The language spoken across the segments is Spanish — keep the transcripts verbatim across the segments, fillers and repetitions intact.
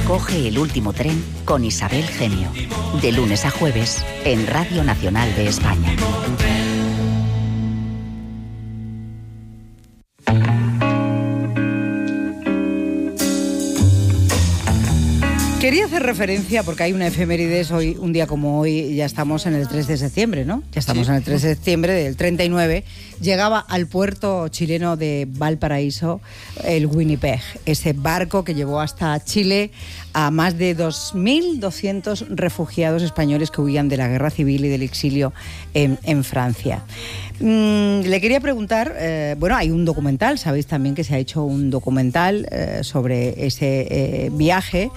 Coge el último tren con Isabel Gemio. De lunes a jueves en Radio Nacional de España. Quería hacer referencia, porque hay una efemérides hoy, un día como hoy, ya estamos en el tres de septiembre, ¿no? Ya estamos sí. en el tres de septiembre del treinta y nueve. Llegaba al puerto chileno de Valparaíso el Winnipeg, ese barco que llevó hasta Chile a más de dos mil doscientos refugiados españoles que huían de la guerra civil y del exilio en, en Francia. Mm, le quería preguntar, eh, bueno, hay un documental, sabéis también que se ha hecho un documental eh, sobre ese eh, viaje.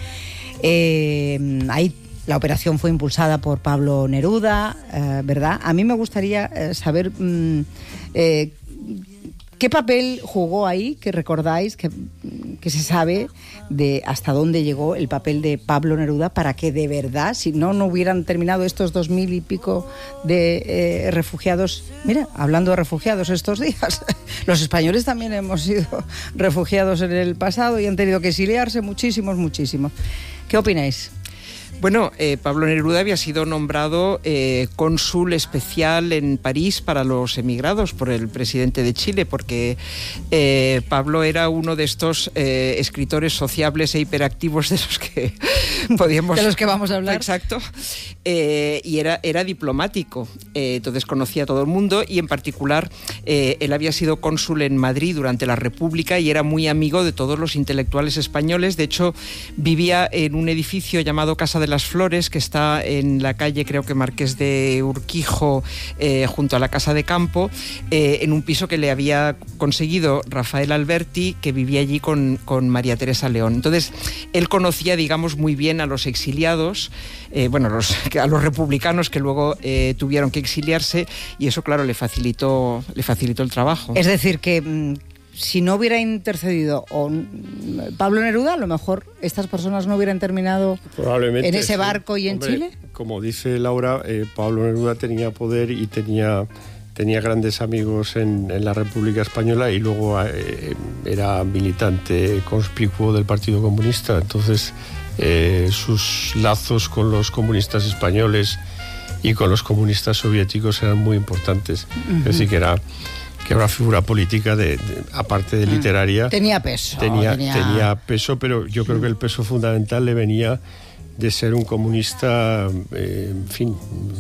Eh, ahí la operación fue impulsada por Pablo Neruda, eh, ¿verdad? A mí me gustaría eh, saber mm, eh, qué papel jugó ahí, que recordáis, que, que se sabe de hasta dónde llegó el papel de Pablo Neruda para que de verdad, si no, no hubieran terminado estos dos mil y pico de eh, refugiados. Mira, hablando de refugiados estos días, los españoles también hemos sido refugiados en el pasado y han tenido que exiliarse muchísimos, muchísimos. ¿Qué opináis? Bueno, eh, Pablo Neruda había sido nombrado eh, cónsul especial en París para los emigrados por el presidente de Chile, porque eh, Pablo era uno de estos eh, escritores sociables e hiperactivos de los que podíamos... De los que vamos a hablar. Exacto. Eh, y era, era diplomático, eh, entonces conocía a todo el mundo y en particular eh, él había sido cónsul en Madrid durante la República y era muy amigo de todos los intelectuales españoles. De hecho, vivía en un edificio llamado Casa de las Flores, que está en la calle, creo que Marqués de Urquijo, eh, junto a la Casa de Campo, eh, en un piso que le había conseguido Rafael Alberti, que vivía allí con, con María Teresa León. Entonces, él conocía, digamos, muy bien a los exiliados, eh, bueno, los, a los republicanos que luego eh, tuvieron que exiliarse, y eso, claro, le facilitó, le facilitó el trabajo. Es decir, que mmm, si no hubiera intercedido o Pablo Neruda, a lo mejor estas personas no hubieran terminado en ese barco sí. y en Hombre, Chile. Como dice Laura, eh, Pablo Neruda tenía poder y tenía, tenía grandes amigos en, en la República Española y luego eh, era militante conspicuo del Partido Comunista. Entonces, eh, sus lazos con los comunistas españoles y con los comunistas soviéticos eran muy importantes. Uh-huh. Es decir, que era... que era una figura política, de, de, aparte de literaria. Tenía peso. Tenía, tenía... tenía peso, pero yo creo que el peso fundamental le venía de ser un comunista, eh, en fin,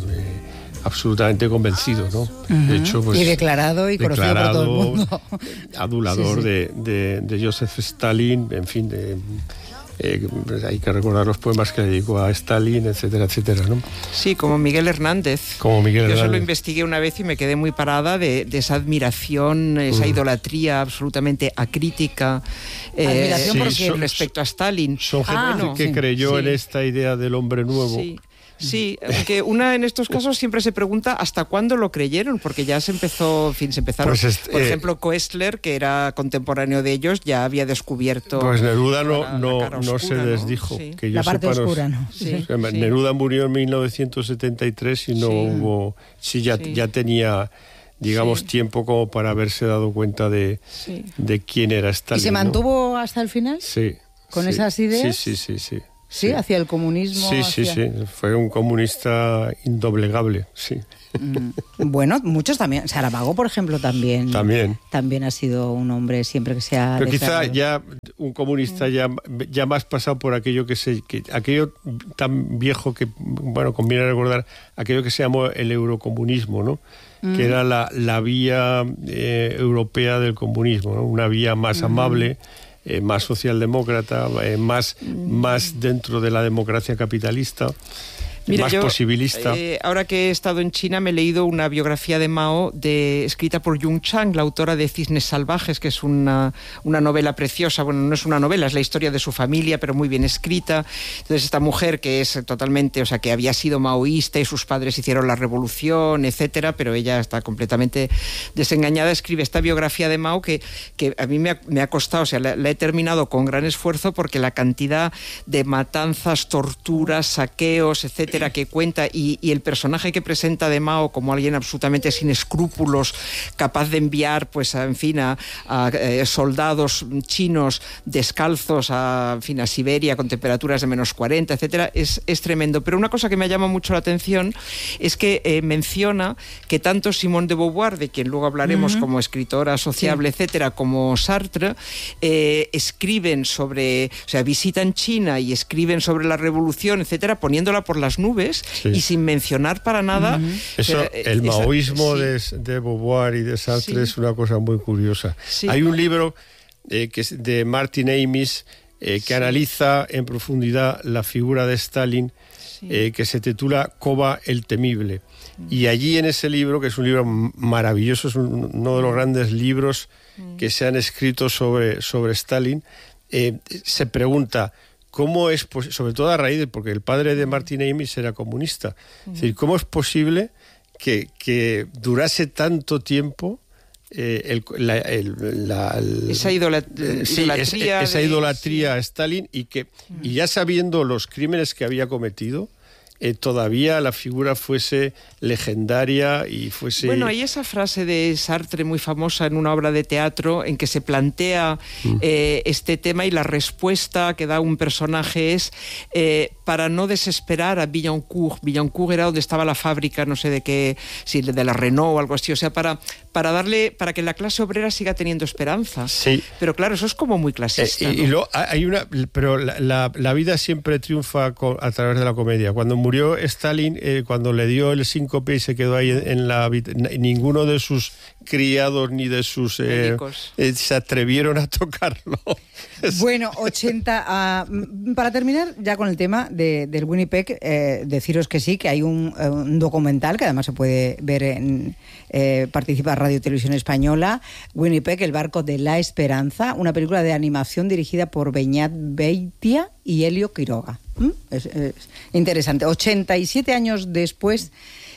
eh, absolutamente convencido, ¿no? Uh-huh. De hecho, pues, y declarado y conocido por todo el mundo. Adulador sí, sí. De, de, de Joseph Stalin, en fin, de... Eh, hay que recordar los poemas que dedicó a Stalin, etcétera, etcétera, ¿no? Sí, como Miguel Hernández. Como Miguel Yo Hernández. eso lo investigué una vez y me quedé muy parada de, de esa admiración, esa uh. idolatría absolutamente acrítica eh, admiración sí, porque son, respecto a Stalin. Son gente ah, que sí, creyó sí. en esta idea del hombre nuevo. Sí. Sí, aunque una en estos casos siempre se pregunta hasta cuándo lo creyeron, porque ya se empezó, en fin, se empezaron. Pues este, por ejemplo, eh, Koestler, que era contemporáneo de ellos, ya había descubierto. Pues Neruda no, la, no, la no oscura, se desdijo. ¿no? Sí. Que yo la parte sepa, oscura, ¿no? Sí, sí. sí. Neruda murió en mil novecientos setenta y tres y no sí. hubo. Sí, ya, sí. ya tenía, digamos, sí. tiempo como para haberse dado cuenta de, sí. de quién era Stalin. ¿Y se mantuvo ¿no? hasta el final? Sí. ¿Con sí. esas ideas? Sí, sí, sí, sí. Sí, sí, hacia el comunismo. Sí, hacia... sí, sí. Fue un comunista indoblegable, sí. Mm, bueno, muchos también. Saramago, por ejemplo, también. También. También ha sido un hombre siempre que se ha. Pero quizá ya un comunista ya, ya más pasado por aquello que se. Que, aquello tan viejo que, bueno, conviene recordar, aquello que se llamó el eurocomunismo, ¿no? Mm. Que era la, la vía eh, europea del comunismo, ¿no? Una vía más mm. amable. Eh, más socialdemócrata, eh, más, mm. más dentro de la democracia capitalista. Mira, más yo, posibilista. Eh, ahora que he estado en China me he leído una biografía de Mao de, escrita por Yung Chang, la autora de Cisnes Salvajes, que es una, una novela preciosa. Bueno, no es una novela, es la historia de su familia, pero muy bien escrita. Entonces esta mujer que es totalmente, o sea, que había sido maoísta y sus padres hicieron la revolución, etcétera, pero ella está completamente desengañada, escribe esta biografía de Mao que, que a mí me ha, me ha costado, o sea, la, la he terminado con gran esfuerzo porque la cantidad de matanzas, torturas, saqueos, etcétera, etcétera, que cuenta, y, y el personaje que presenta de Mao como alguien absolutamente sin escrúpulos, capaz de enviar, pues, a, en fin, a, a eh, soldados chinos descalzos a, en fin, a Siberia con temperaturas de menos cuarenta, etcétera, es, es tremendo. Pero una cosa que me llama mucho la atención es que eh, menciona que tanto Simone de Beauvoir, de quien luego hablaremos uh-huh. como escritora sociable, sí. etcétera, como Sartre, eh, escriben sobre, o sea, visitan China y escriben sobre la revolución, etcétera, poniéndola por las nubes, sí. y sin mencionar para nada... Uh-huh. Eso, pero, eh, el maoísmo esa, sí. de, de Beauvoir y de Sartre sí. es una cosa muy curiosa. Sí. Hay un libro eh, que es de Martin Amis eh, que sí. analiza en profundidad la figura de Stalin, sí. eh, que se titula Koba el Temible. Mm. Y allí en ese libro, que es un libro maravilloso, es un, uno de los grandes libros mm. que se han escrito sobre, sobre Stalin, eh, se pregunta... ¿Cómo es, sobre todo a raíz de, porque el padre de Martin Amis era comunista, uh-huh. es decir, ¿cómo es posible que, que durase tanto tiempo eh, el, la, el, la, el, esa idolat- eh, sí, idolatría, es, esa de, idolatría sí. a Stalin y que uh-huh. y ya sabiendo los crímenes que había cometido, Eh, todavía la figura fuese legendaria y fuese... Bueno, hay esa frase de Sartre muy famosa en una obra de teatro en que se plantea mm. eh, este tema y la respuesta que da un personaje es eh, para no desesperar a Billancourt. Billancourt era donde estaba la fábrica, no sé de qué, si de la Renault o algo así, o sea, para, para darle, para que la clase obrera siga teniendo esperanza. Sí. Pero claro, eso es como muy clasista. Eh, y, ¿no? y lo, hay una, pero la, la, la vida siempre triunfa con, a través de la comedia. Cuando murió Stalin, eh, cuando le dio el síncope y se quedó ahí en, en la ninguno de sus criados ni de sus eh, eh, se atrevieron a tocarlo. Bueno, ochenta uh, para terminar ya con el tema de, del Winnipeg, eh, deciros que sí, que hay un, un documental que además se puede ver en eh, participa Radio y Televisión Española, Winnipeg, el barco de la esperanza, una película de animación dirigida por Beñat Beitia y Helio Quiroga. ¿Mm? Es, es interesante. ochenta y siete años después,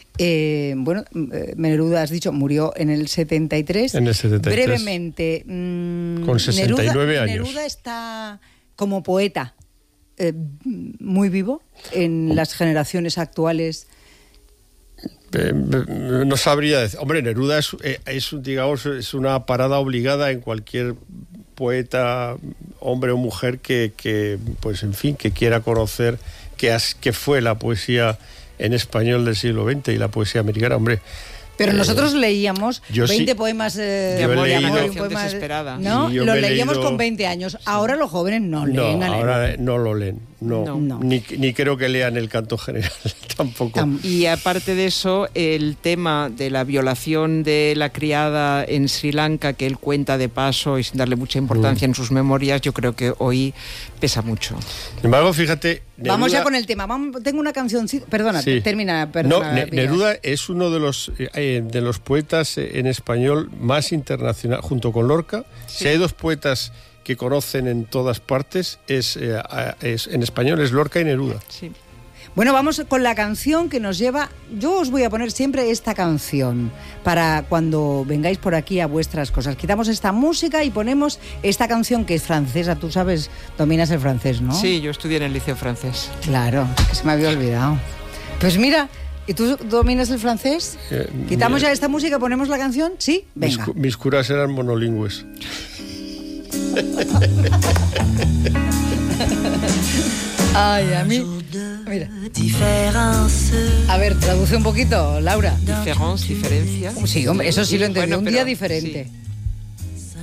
eh, bueno, Neruda, has dicho, murió en el setenta y tres. En el setenta y tres. Brevemente. Mmm, Con sesenta y nueve Neruda, años. Neruda está como poeta eh, muy vivo en las generaciones actuales. Eh, no sabría decir. Hombre, Neruda es, es, digamos, es una parada obligada en cualquier poeta, hombre o mujer, que, que pues en fin, que quiera conocer qué, has, qué fue la poesía en español del siglo veinte y la poesía americana, hombre. Pero eh, nosotros leíamos veinte sí, poemas eh, de amor, leído, amor, un poema desesperada. ¿No? Sí, lo leíamos leído... con veinte años. Ahora los jóvenes no, no leen. No, ahora no lo leen. No, no. Ni, ni creo que lean el canto general tampoco. Y aparte de eso, el tema de la violación de la criada en Sri Lanka, que él cuenta de paso y sin darle mucha importancia mm. en sus memorias, yo creo que hoy pesa mucho. Sin embargo, fíjate... Neruda... Vamos ya con el tema. Vamos, tengo una canción... Perdona, sí. termina. Perdona, no, ne- Neruda es uno de los, eh, de los poetas en español más internacional, junto con Lorca. Sí. Si hay dos poetas que conocen en todas partes, es, eh, es en español es Lorca y Neruda. Sí. Bueno, vamos con la canción que nos lleva... Yo os voy a poner siempre esta canción para cuando vengáis por aquí a vuestras cosas. Quitamos esta música y ponemos esta canción que es francesa. Tú sabes, dominas el francés, ¿no? Sí, yo estudié en el liceo francés. Claro, que se me había olvidado. Pues mira, ¿y tú dominas el francés? Eh, Quitamos mira, ya esta música y ponemos la canción. ¿Sí? Venga. Mis, mis curas eran monolingües. Ay, a mí... Mira. A ver, traduce un poquito, Laura. Diference, diferencia. Sí, hombre, eso sí lo entendí. Bueno, un pero, día diferente. Sí.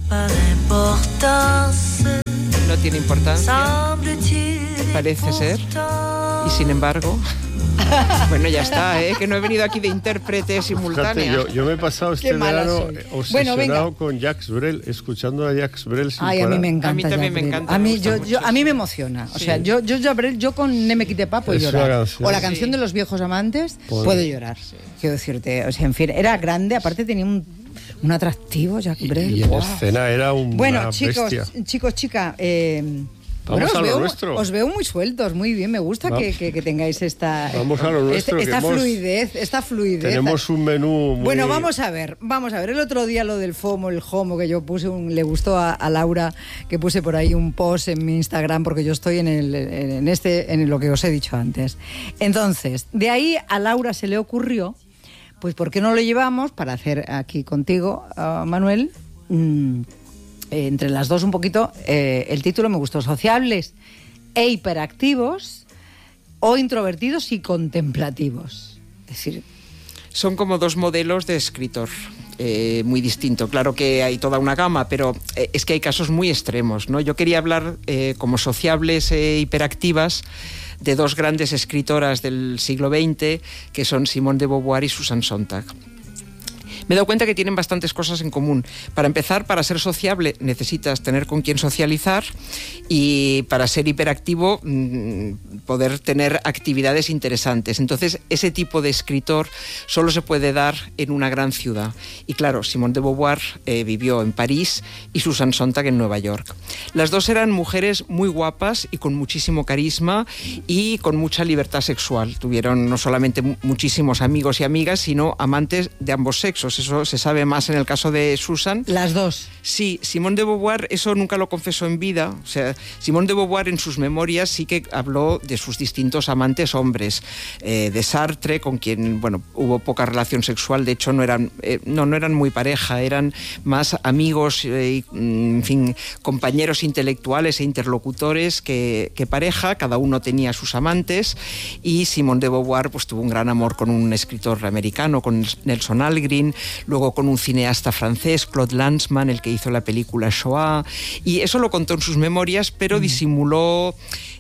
No tiene importancia. Parece ser. Y sin embargo... Bueno, ya está, ¿eh? Que no he venido aquí de intérprete simultánea. Fíjate, yo, yo me he pasado este verano obsesionado bueno, con Jacques Brel, escuchando a Jacques Brel sin Ay, parar. a mí me encanta. A mí también me encanta. A mí, yo, yo, a mí me emociona. O sí. sea, yo, yo, yo, yo con Ne me quite pa puedo llorar. Canción. O la canción sí. de los viejos amantes, Por... puedo llorar. Sí. Quiero decirte, o sea, en fin, era grande, aparte tenía un, un atractivo, Jacques Brel. Y, y en wow. escena era un Bueno, chicos, bestia. chicos, chicas, eh, Vamos bueno, a lo veo, nuestro. Os veo muy sueltos, muy bien. Me gusta que, que, que tengáis esta, vamos a lo nuestro, esta, esta que hemos, fluidez, esta fluidez. Tenemos un menú muy... Bueno, vamos a ver, vamos a ver. El otro día lo del FOMO, el HOMO, que yo puse, un, le gustó a, a Laura, que puse por ahí un post en mi Instagram, porque yo estoy en, el, en, este, en lo que os he dicho antes. Entonces, de ahí a Laura se le ocurrió, pues ¿por qué no lo llevamos para hacer aquí contigo, uh, Manuel? Mmm, entre las dos un poquito, eh, el título me gustó, sociables e hiperactivos o introvertidos y contemplativos. Es decir, son como dos modelos de escritor. Eh, muy distinto. Claro que hay toda una gama, pero eh, es que hay casos muy extremos, ¿no? Yo quería hablar eh, como sociables e hiperactivas de dos grandes escritoras del siglo veinte, que son Simone de Beauvoir y Susan Sontag. Me he dado cuenta que tienen bastantes cosas en común. Para empezar, para ser sociable necesitas tener con quién socializar, y para ser hiperactivo poder tener actividades interesantes. Entonces, ese tipo de escritor solo se puede dar en una gran ciudad. Y claro, Simone de Beauvoir eh, vivió en París y Susan Sontag en Nueva York. Las dos eran mujeres muy guapas y con muchísimo carisma y con mucha libertad sexual. Tuvieron no solamente muchísimos amigos y amigas, sino amantes de ambos sexos. Eso se sabe más en el caso de Susan. Las dos. Sí, Simone de Beauvoir eso nunca lo confesó en vida. O sea, Simone de Beauvoir en sus memorias sí que habló de sus distintos amantes hombres. Eh, de Sartre, con quien, bueno, hubo poca relación sexual. De hecho, no eran, eh, no, no eran muy pareja, eran más amigos, eh, y, en fin, compañeros intelectuales e interlocutores que, que pareja. Cada uno tenía sus amantes. Y Simone de Beauvoir pues tuvo un gran amor con un escritor americano, con Nelson Algren, luego con un cineasta francés, Claude Lanzmann, el que hizo la película Shoah, y eso lo contó en sus memorias, pero disimuló,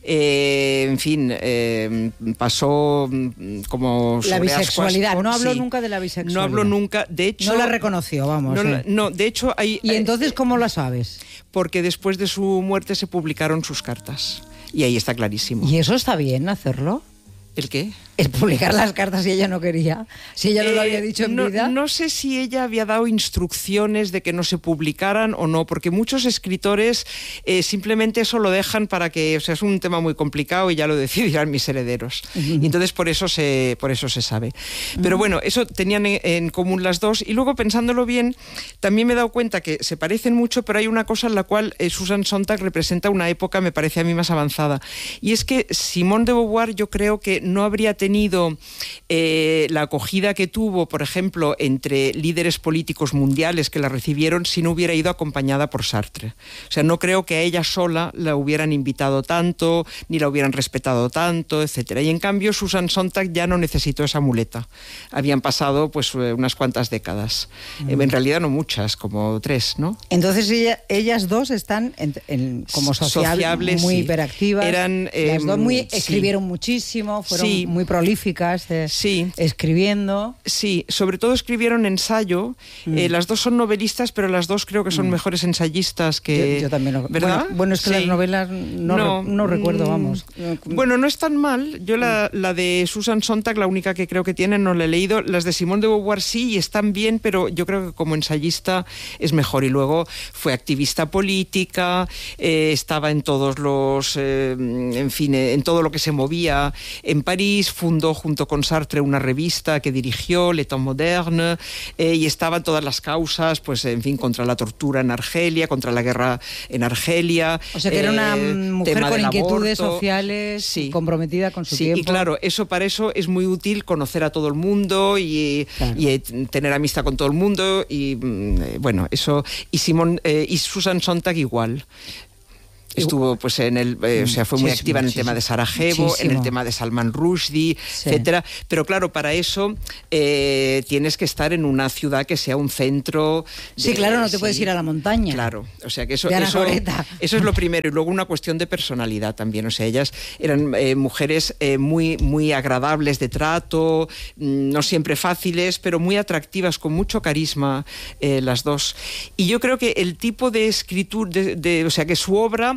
eh, en fin, eh, pasó como sobre la bisexualidad. ascuas. No habló Sí. nunca de la bisexualidad. No habló nunca, de hecho... No la reconoció, vamos. No, eh. no, de hecho hay... ¿Y entonces cómo la sabes? Porque después de su muerte se publicaron sus cartas, y ahí está clarísimo. ¿Y eso está bien hacerlo? ¿El qué? Es publicar las cartas si ella no quería, si ella no Eh, lo había dicho en no, vida. No sé si ella había dado instrucciones de que no se publicaran o no, porque muchos escritores eh, simplemente eso lo dejan para que, o sea, es un tema muy complicado y ya lo decidirán mis herederos. Uh-huh. Y entonces por eso se, por eso se sabe. Pero uh-huh. bueno, eso tenían en, en común las dos, y luego pensándolo bien, también me he dado cuenta que se parecen mucho, pero hay una cosa en la cual eh, Susan Sontag representa una época, me parece a mí, más avanzada. Y es que Simone de Beauvoir yo creo que no habría tenido eh, la acogida que tuvo, por ejemplo, entre líderes políticos mundiales que la recibieron si no hubiera ido acompañada por Sartre. O sea, no creo que a ella sola la hubieran invitado tanto, ni la hubieran respetado tanto, etcétera. Y en cambio, Susan Sontag ya no necesitó esa muleta. Habían pasado pues unas cuantas décadas. Mm. Eh, en realidad no muchas, como tres, ¿no? Entonces ella, ellas dos están en, en, como sociables, sociables muy sí. hiperactivas. Eran, eh, Las dos muy, escribieron sí. muchísimo, fueron sí. muy prolíficas eh, sí. escribiendo. Sí, sobre todo escribieron ensayo. Mm. Eh, las dos son novelistas, pero las dos creo que son mm. mejores ensayistas que... Yo, yo también lo... ¿Verdad? Bueno, bueno, es que sí. las novelas no, no, re, no recuerdo, vamos. Bueno, no es tan mal. Yo la, la de Susan Sontag, la única que creo que tiene, no la he leído. Las de Simone de Beauvoir sí, y están bien, pero yo creo que como ensayista es mejor. Y luego fue activista política, eh, estaba en todos los... Eh, en fin, en todo lo que se movía en París. Fundó junto con Sartre una revista que dirigió, Le Temps Moderne, eh, y estaban todas las causas, pues en fin, contra la tortura en Argelia, contra la guerra en Argelia. O sea que era una eh, mujer con inquietudes aborto. sociales, sí. comprometida con su sí, tiempo. Y claro, eso para eso es muy útil, conocer a todo el mundo y, claro. y eh, tener amistad con todo el mundo, y eh, bueno, eso, y Simón eh, y Susan Sontag igual. Estuvo pues en el, eh, o sea, fue muy activa en el tema de Sarajevo, muchísimo. en el tema de Salman Rushdie, sí. etcétera. Pero claro, para eso eh, tienes que estar en una ciudad que sea un centro. De, sí, claro, no te sí, puedes ir a la montaña. Claro, o sea que eso, eso, eso es lo primero. Y luego una cuestión de personalidad también. O sea, ellas eran eh, mujeres eh, muy, muy agradables de trato, no siempre fáciles, pero muy atractivas, con mucho carisma, eh, las dos. Y yo creo que el tipo de escritura, de, de, o sea, que su obra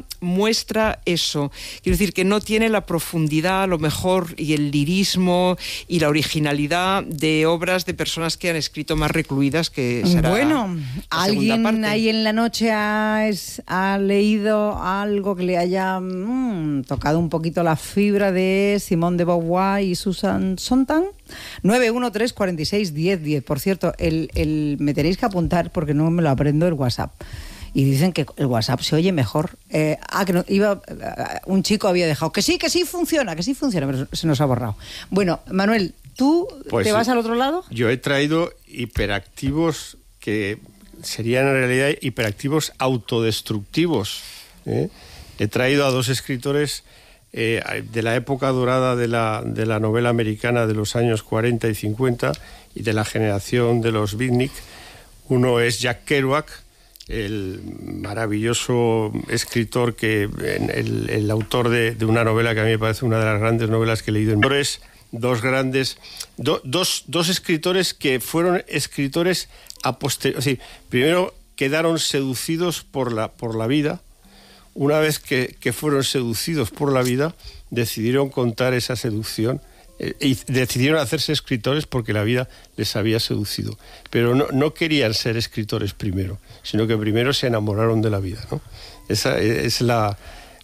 muestra eso. Quiero decir que no tiene la profundidad, a lo mejor, y el lirismo y la originalidad de obras de personas que han escrito más recluidas, que será Bueno, la ¿alguien parte. ahí en la noche ha, es, ha leído algo que le haya mmm, tocado un poquito la fibra de Simone de Beauvoir y Susan Sontag? nueve uno tres, cuatro seis, diez diez. Por cierto, el, el, me tenéis que apuntar porque no me lo aprendo el WhatsApp. Y dicen que el WhatsApp se oye mejor. Eh, ah, que no, iba, un chico había dejado que sí, que sí funciona, que sí funciona, pero se nos ha borrado. Bueno, Manuel, ¿tú Pues te vas sí. al otro lado? Yo he traído hiperactivos que serían en realidad hiperactivos autodestructivos. ¿eh? He traído a dos escritores eh, de la época dorada de la, de la novela americana de los años cuarenta y cincuenta y de la generación de los beatnik. Uno es Jack Kerouac, el maravilloso escritor, que el, el autor de, de una novela que a mí me parece una de las grandes novelas que he leído en Dos, dos grandes, do, dos, dos escritores que fueron escritores a posteriori. O sea, primero quedaron seducidos por la, por la vida. Una vez que, que fueron seducidos por la vida, decidieron contar esa seducción. Y decidieron hacerse escritores porque la vida les había seducido, pero no, no querían ser escritores primero, sino que primero se enamoraron de la vida, ¿no? Esa es la,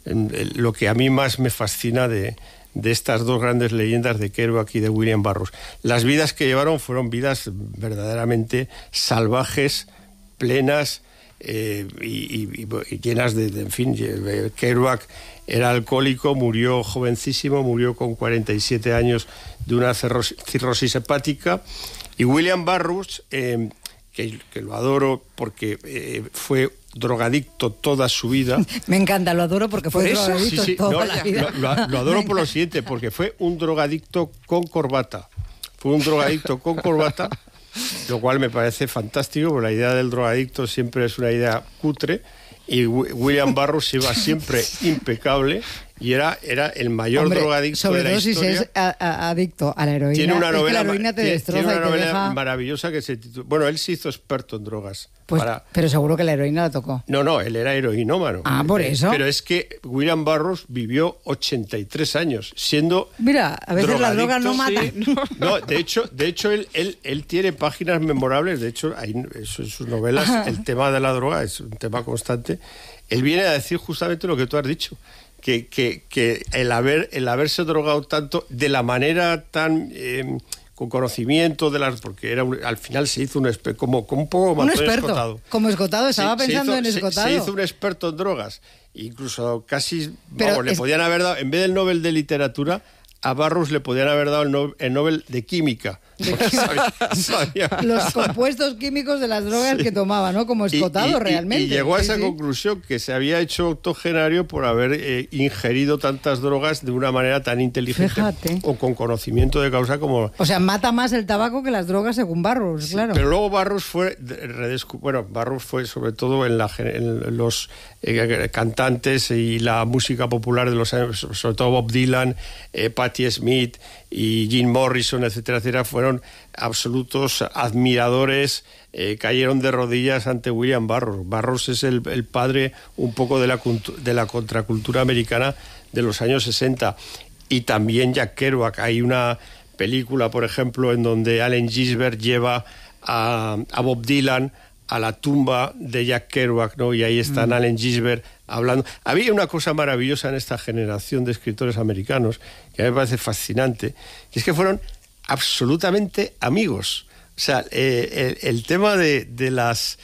lo que a mí más me fascina de, de estas dos grandes leyendas de Kerouac y de William Burroughs. Las vidas que llevaron fueron vidas verdaderamente salvajes, plenas, eh, y, y, y llenas de, de, en fin, Kerouac era alcohólico, murió jovencísimo, murió con cuarenta y siete años de una cirrosis hepática. Y William Burroughs, eh, que, que lo adoro porque eh, fue drogadicto toda su vida. Me encanta, lo adoro porque fue eso, drogadicto sí, sí, toda no, la vida. Lo, lo, lo adoro por lo siguiente, porque fue un drogadicto con corbata. Fue un drogadicto con corbata, lo cual me parece fantástico, porque la idea del drogadicto siempre es una idea cutre. Y William Burroughs iba siempre impecable y era, era el mayor Hombre, drogadicto sobre de la todo historia. si es a, a, adicto a la heroína. Tiene una es novela, que la heroína te tiene, destroza tiene una y te novela deja... maravillosa que se titula... Bueno, él se hizo experto en drogas. Pues, para... Pero seguro que la heroína la tocó. No, no, él era heroinómano. Ah, por eso. Pero es que William Burroughs vivió ochenta y tres años, siendo Mira, a veces la droga no mata. Sí, no. No, de hecho, de hecho él, él, él tiene páginas memorables. De hecho, hay, eso en sus novelas, Ajá. El tema de la droga es un tema constante. Él viene a decir justamente lo que tú has dicho, que, que, que el, haber, el haberse drogado tanto, de la manera tan... Eh, con conocimiento de las... Porque era un, al final se hizo un... Como, como un poco un experto, escotado. Como escotado, estaba se, pensando se hizo, en escotado. Se, se hizo un experto en drogas. Incluso casi... Pero vamos, es... le podían haber dado, en vez del Nobel de Literatura, a Burroughs le podían haber dado el, no, el Nobel de Química. Sabía, sabía. Los compuestos químicos de las drogas sí. que tomaba, ¿no? Como escotado, y, y, realmente. Y, y llegó a esa sí, conclusión, sí. que se había hecho octogenario por haber eh, ingerido tantas drogas de una manera tan inteligente. Fíjate. O con conocimiento de causa como... O sea, mata más el tabaco que las drogas según Burroughs, sí, claro. Pero luego Burroughs fue... Redescu- bueno, Burroughs fue sobre todo en, la, en los eh, cantantes y la música popular de los años, sobre todo Bob Dylan, eh, Patti Smith y Jim Morrison, etcétera, etcétera, fueron absolutos admiradores, eh, cayeron de rodillas ante William Burroughs. Burroughs es el, el padre un poco de la, de la contracultura americana de los años sesenta. Y también Jack Kerouac. Hay una película, por ejemplo, en donde Allen Ginsberg lleva a, a Bob Dylan a la tumba de Jack Kerouac, ¿no? Y ahí están mm. Allen Ginsberg hablando. Había una cosa maravillosa en esta generación de escritores americanos que a mí me parece fascinante, que es que fueron absolutamente amigos. O sea, eh, el, el tema de, de las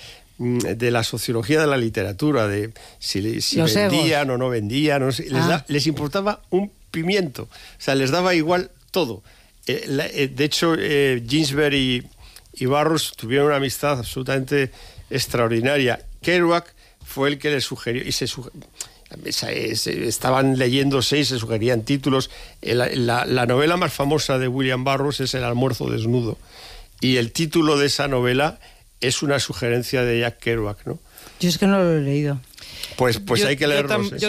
de la sociología de la literatura, de si, si vendían egos. o no vendían, no sé, les, ah. da, les importaba un pimiento. O sea, les daba igual todo. Eh, la, eh, de hecho, eh, Ginsberg y y Burroughs tuvieron una amistad absolutamente extraordinaria. Kerouac fue el que le sugirió, y se, suger... se estaban leyéndose y se sugerían títulos. La, la, la novela más famosa de William Burroughs es El almuerzo desnudo, y el título de esa novela es una sugerencia de Jack Kerouac, ¿no? Yo es que no lo he leído. Pues, pues yo, hay que leerlo. Yo, tam, yo